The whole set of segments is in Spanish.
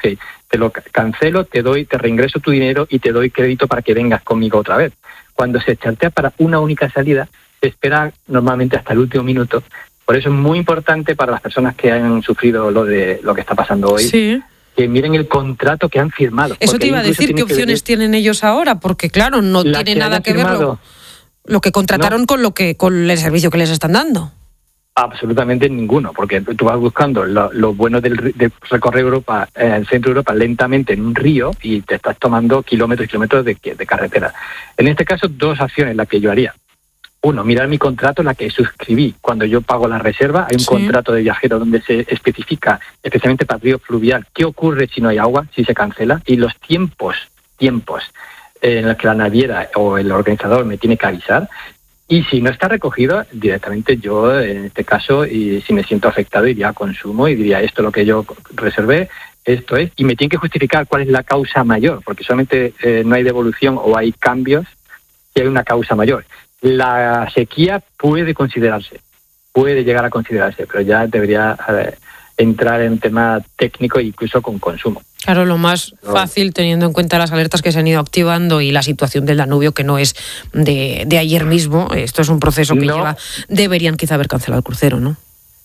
ok, te lo cancelo, te reingreso tu dinero y te doy crédito para que vengas conmigo otra vez. Cuando se chartea para una única salida, se espera normalmente hasta el último minuto. Por eso es muy importante para las personas que han sufrido lo que está pasando hoy, sí, que miren el contrato que han firmado. Eso te iba a decir, ¿qué opciones tienen ellos ahora? Porque claro, no tiene nada que ver lo que contrataron con el servicio que les están dando. Absolutamente ninguno, porque tú vas buscando lo bueno de recorrer Europa, el centro de Europa, lentamente en un río y te estás tomando kilómetros y kilómetros de carretera. En este caso, dos acciones las que yo haría. Uno, mirar mi contrato, la que suscribí cuando yo pago la reserva. Hay un contrato de viajero donde se especifica, especialmente para el río fluvial, qué ocurre si no hay agua, si se cancela, y los tiempos en los que la naviera o el organizador me tiene que avisar. Y si no está recogido, directamente yo, en este caso, y si me siento afectado, iría a consumo y diría, esto es lo que yo reservé, esto es, y me tienen que justificar cuál es la causa mayor, porque solamente no hay devolución o hay cambios si hay una causa mayor. La sequía puede llegar a considerarse, pero ya debería entrar en tema técnico e incluso con consumo. Claro, lo más fácil, teniendo en cuenta las alertas que se han ido activando y la situación del Danubio, que no es de ayer mismo, esto es un proceso que deberían quizá haber cancelado el crucero, ¿no?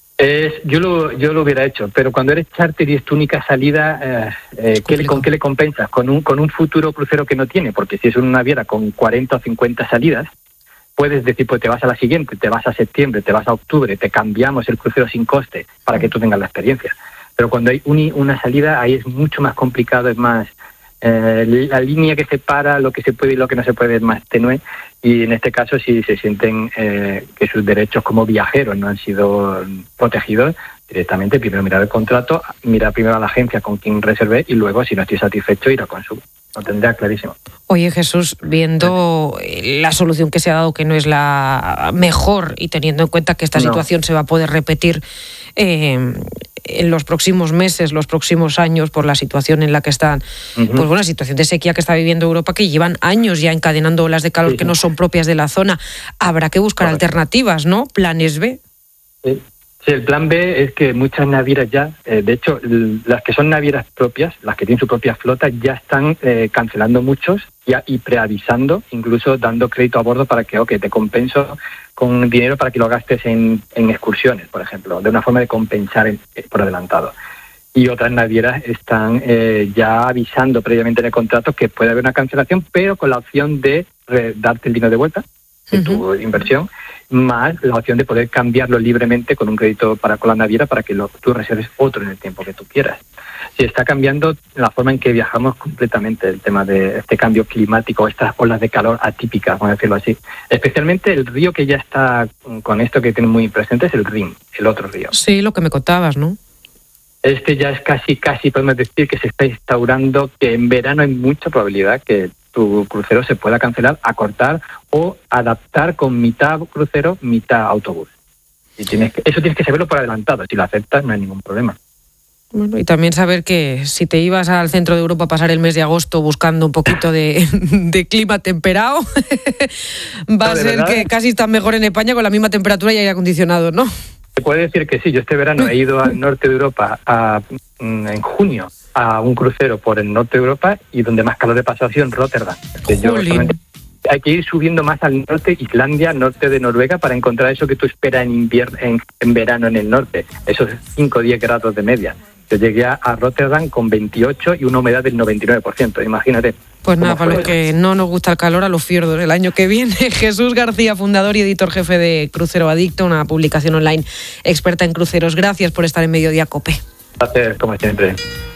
Yo lo hubiera hecho, pero cuando eres charter y es tu única salida, ¿con qué le compensas? Con un futuro crucero que no tiene, porque si es una naviera con 40 o 50 salidas, puedes decir, pues te vas a la siguiente, te vas a septiembre, te vas a octubre, te cambiamos el crucero sin coste para que tú tengas la experiencia. Pero cuando hay una salida, ahí es mucho más complicado, es más la línea que separa lo que se puede y lo que no se puede es más tenue, y en este caso si se sienten que sus derechos como viajeros no han sido protegidos, directamente primero mirar el contrato, mirar primero a la agencia con quien reservé y luego, si no estoy satisfecho, ir a consumo. Lo tendría clarísimo. Oye, Jesús, viendo la solución que se ha dado, que no es la mejor, y teniendo en cuenta que esta situación se va a poder repetir en los próximos meses, los próximos años, por la situación en la que están, la situación de sequía que está viviendo Europa, que llevan años ya encadenando olas de calor que no son propias de la zona, habrá que buscar alternativas, ¿no? Planes B. Sí, el plan B es que muchas navieras ya, de hecho, las que son navieras propias, las que tienen su propia flota, ya están cancelando muchos y preavisando, incluso dando crédito a bordo para que, te compenso con dinero para que lo gastes en excursiones, por ejemplo, de una forma de compensar por adelantado. Y otras navieras están ya avisando previamente en el contrato que puede haber una cancelación, pero con la opción de darte el dinero de vuelta de tu inversión, más la opción de poder cambiarlo libremente con un crédito con la naviera para que tú reserves otro en el tiempo que tú quieras. Se está cambiando la forma en que viajamos completamente, el tema de este cambio climático, estas olas de calor atípicas, vamos a decirlo así. Especialmente el río que ya está con esto que tiene muy presente es el Rin, el otro río. Sí, lo que me contabas, ¿no? Este ya es casi podemos decir que se está instaurando que en verano hay mucha probabilidad que tu crucero se pueda cancelar, acortar o adaptar con mitad crucero, mitad autobús. Y eso tienes que saberlo por adelantado. Si lo aceptas, no hay ningún problema. Bueno, y también saber que si te ibas al centro de Europa a pasar el mes de agosto buscando un poquito de clima temperado, va a ser que casi estás mejor en España con la misma temperatura y aire acondicionado, ¿no? Se puede decir que sí. Yo este verano he ido al norte de Europa en junio a un crucero por el norte de Europa y donde más calor he pasado ha sido en Rotterdam. Hay que ir subiendo más al norte, Islandia, norte de Noruega, para encontrar eso que tú esperas en verano en el norte, esos 5 o 10 grados de media. Yo llegué a Rotterdam con 28 y una humedad del 99%, imagínate. Pues nada, para los que no nos gusta el calor, a los fiordos el año que viene. Jesús García, fundador y editor jefe de Crucero Adicto, una publicación online experta en cruceros. Gracias por estar en Mediodía COPE. Gracias, como siempre.